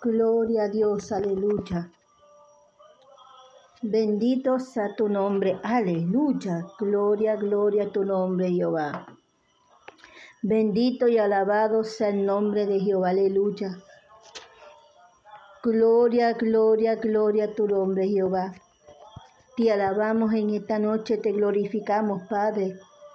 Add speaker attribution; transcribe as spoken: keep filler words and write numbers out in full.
Speaker 1: Gloria a Dios, aleluya. Bendito sea tu nombre, aleluya. Gloria, gloria a tu nombre, Jehová. Bendito y alabado sea el nombre de Jehová, aleluya. Gloria, gloria, gloria a tu nombre, Jehová. Te alabamos en esta noche, te glorificamos, Padre.